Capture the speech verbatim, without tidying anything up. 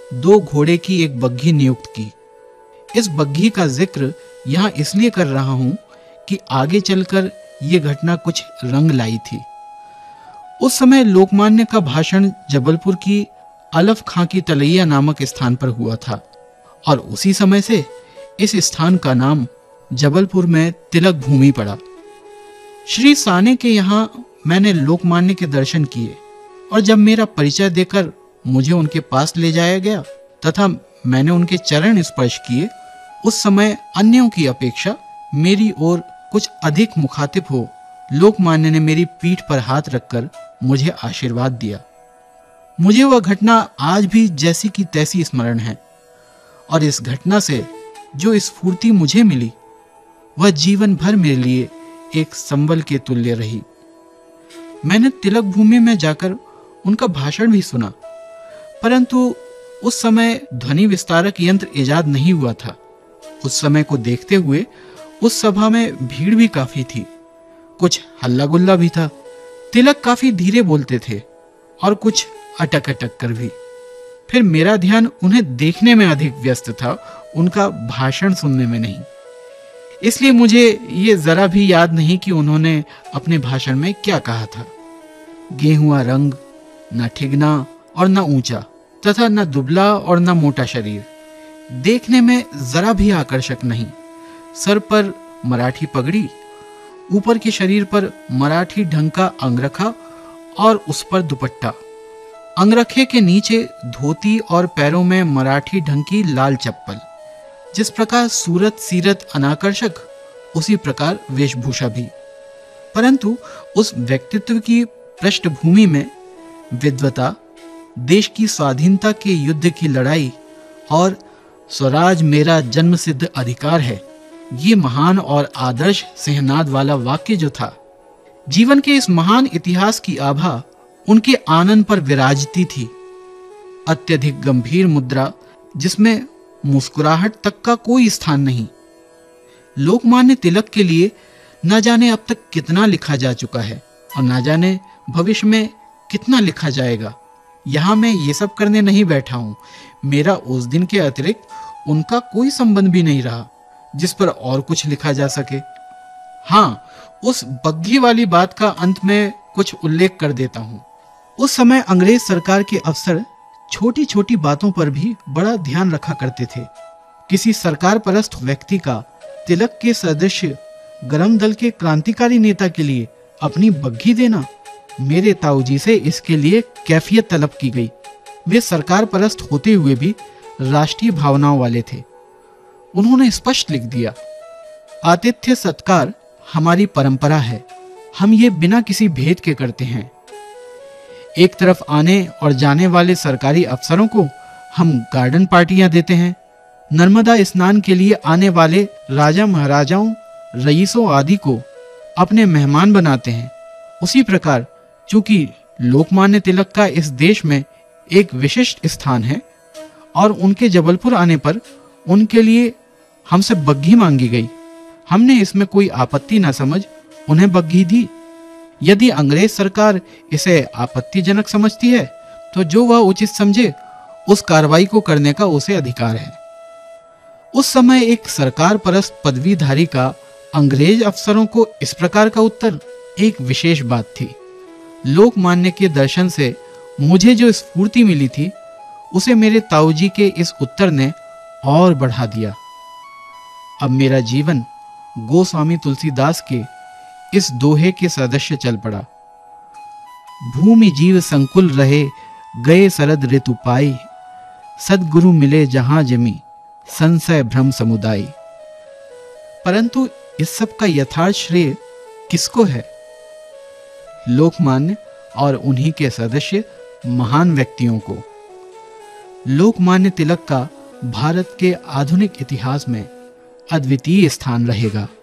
दो घोड़े की एक बग्घी नियुक्त की। इस बग्घी का जिक्र यहाँ इसलिए कर रहा हूँ कि आगे चलकर ये घटना कुछ रंग लाई थी। उस समय लोकमान्य का भाषण जबलपुर की अलफ खां की तलैया नामक स्थान पर हुआ था और उसी समय से इस स्थान का नाम जबलपुर में तिलक भूमि पड़ा। श्री साने के यहाँ मैंने लोकमान्य के दर्शन किए और जब मेरा परिचय देकर मुझे उनके पास ले जाया गया तथा मैंने उनके चरण स्पर्श किए, उस समय अन्यों की अपेक्षा मेरी ओर कुछ अधिक मुखातिब हो लोकमान्य ने मेरी पीठ पर हाथ रखकर मुझे आशीर्वाद दिया। मुझे वह घटना आज भी जैसी की तैसी स्मरण है और इस घटना से जो स्फूर्ति मुझे मिली वह जीवन भर मेरे लिए एक संबल के तुल्य रही। मैंने तिलक भूमि में जाकर उनका भाषण भी सुना, परंतु उस समय ध्वनि विस्तारक यंत्र इजाद नहीं हुआ था। उस समय को देखते हुए उस सभा में भीड़ भी काफी थी, कुछ हल्ला गुल्ला भी था। तिलक काफी धीरे बोलते थे और कुछ अटक अटक कर भी। फिर मेरा ध्यान उन्हें देखने में अधिक व्यस्त था, उनका भाषण सुनने में नहीं। इसलिए मुझे ये जरा भी याद नहीं कि उन्होंने अपने भाषण में क्या कहा था। गेहुआ रंग, न ठिगना और न ऊंचा, तथा न दुबला और न मोटा शरीर, देखने में जरा भी आकर्षक नहीं। सर पर मराठी पगड़ी, ऊपर के शरीर पर मराठी ढंग का अंगरखा और उस पर दुपट्टा, अंगरखे के नीचे धोती और पैरों में मराठी ढंग की लाल चप्पल। जिस प्रकार सूरत सीरत अनाकर्षक, उसी प्रकार वेशभूषा भी। परंतु उस व्यक्तित्व की पृष्ठभूमि में विद्वता, देश की स्वाधीनता के युद्ध की लड़ाई और स्वराज मेरा जन्मसिद्ध अधिकार है, ये महान और आदर्श सिंहनाद वाला वाक्य जो था, जीवन के इस महान इतिहास की आभा उनके आनन पर विराजती थी। अत्यधिक गंभीर मुद्रा जिसमें मुस्कुराहट तक का कोई स्थान नहीं। लोकमान्य तिलक के लिए न जाने अब तक कितना लिखा जा चुका है और न जाने भविष्य में कितना लिखा जाएगा। यहां मैं ये सब करने नहीं बैठा हूं। मेरा उस दिन के अतिरिक्त उनका कोई संबंध भी नहीं रहा जिस पर और कुछ लिखा जा सके। हाँ, उस बग्घी वाली बात का अंत में कुछ उल्लेख कर देता हूं। उस समय अंग्रेज सरकार के अफसर छोटी छोटी बातों पर भी बड़ा ध्यान रखा करते थे। किसी सरकार परस्त व्यक्ति का तिलक के सदस्य गरम दल के क्रांतिकारी नेता के लिए अपनी बग्घी देना, मेरे ताऊजी से इसके लिए कैफियत तलब की गई। वे सरकार परस्त होते हुए भी राष्ट्रीय भावनाओं वाले थे। उन्होंने स्पष्ट लिख दिया, आतिथ्य सत्कार हमारी परंपरा है, हम ये बिना किसी भेद के करते हैं। एक तरफ आने और जाने वाले सरकारी अफसरों को हम गार्डन पार्टियां देते हैं। नर्मदा स्नान के लिए आने वाले राजा महाराजाओं, रईसों आदि को अपने मेहमान बनाते हैं। उसी प्रकार चूंकि लोकमान्य तिलक का इस देश में एक विशिष्ट स्थान है और उनके जबलपुर आने पर उनके लिए हमसे बग्घी मांगी गई, हमने इसमें कोई आपत्ति न समझ उन्हें बग्घी दी। यदि अंग्रेज सरकार इसे आपत्तिजनक समझती है तो जो वह उचित समझे उस कार्रवाई को करने का उसे अधिकार है। उस समय एक सरकार परस्त पदवीधारी का अंग्रेज अफसरों को इस प्रकार का उत्तर एक विशेष बात थी। लोकमान्य के दर्शन से मुझे जो स्फूर्ति मिली थी उसे मेरे ताऊजी के इस उत्तर ने और बढ़ा दिया। अब मेरा जीवन गोस्वामी तुलसीदास के इस दोहे के सदस्य चल पड़ा। भूमि जीव संकुल रहे, गए सरद ऋतु पाई, सद्गुरु मिले जहां जमी, संशय भ्रम समुदाय। परंतु इस सब का यथार्थ श्रेय किसको है? लोकमान्य और उन्हीं के सदस्य महान व्यक्तियों को। लोकमान्य तिलक का भारत के आधुनिक इतिहास में अद्वितीय स्थान रहेगा।